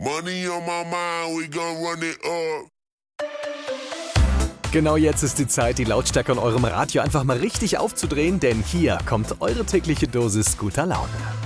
Money on my mind, we gon' run it up. Genau jetzt ist die Zeit, die Lautstärke an eurem Radio einfach mal richtig aufzudrehen, denn hier kommt eure tägliche Dosis guter Laune.